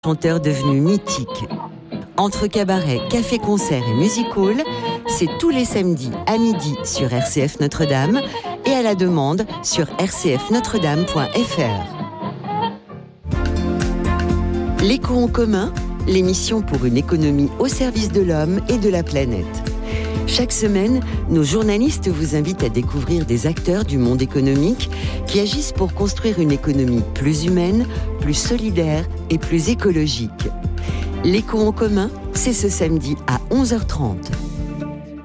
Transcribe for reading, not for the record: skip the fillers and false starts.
Chanteur devenu mythique. Entre cabaret, café-concert et music-hall, c'est tous les samedis à midi sur RCF Notre-Dame et à la demande sur rcfnotredame.fr. L'écho en commun, l'émission pour une économie au service de l'homme et de la planète. Chaque semaine, nos journalistes vous invitent à découvrir des acteurs du monde économique qui agissent pour construire une économie plus humaine, plus solidaire et plus écologique. L'écho en commun, c'est ce samedi à 11h30.